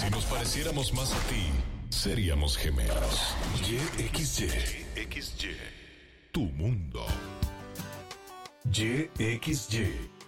Si nos pareciéramos más a ti, seríamos gemelos. YXY. Tu mundo. YXY.